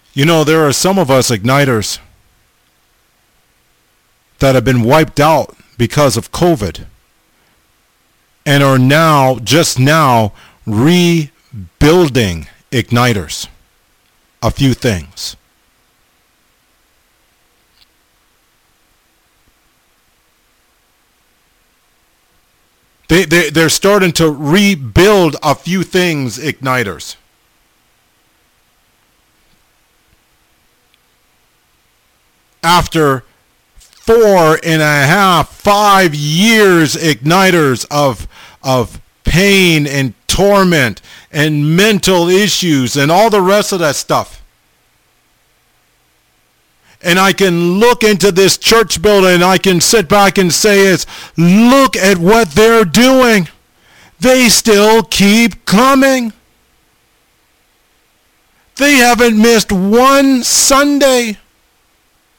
You know, there are some of us igniters that have been wiped out because of COVID and are just now rebuilding igniters. A few things. They're starting to rebuild a few things, igniters. After 4.5, 5 years, igniters of pain and torment and mental issues and all the rest of that stuff. And I can look into this church building and I can sit back and say, look at what they're doing. They still keep coming. They haven't missed one Sunday.